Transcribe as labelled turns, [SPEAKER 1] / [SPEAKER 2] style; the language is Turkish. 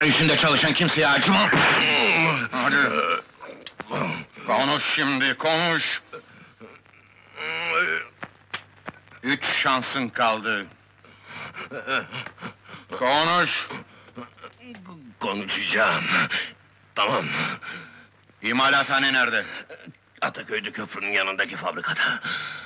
[SPEAKER 1] İşinde çalışan kimseye acımam! Hadi! Konuş şimdi, konuş! 3 şansın kaldı! Konuş!
[SPEAKER 2] Konuşacağım. Tamam.
[SPEAKER 1] İmalathane nerede?
[SPEAKER 2] Ataköy'de köprünün yanındaki fabrikada.